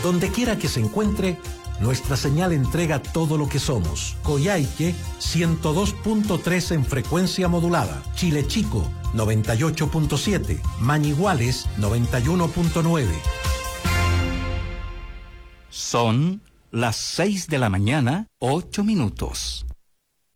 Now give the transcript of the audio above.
Donde quiera que se encuentre, nuestra señal entrega todo lo que somos. Coyhaique, 102.3 en frecuencia modulada. Chile Chico, 98.7. Mañiguales, 91.9. Son las 6 de la mañana, 8 minutos.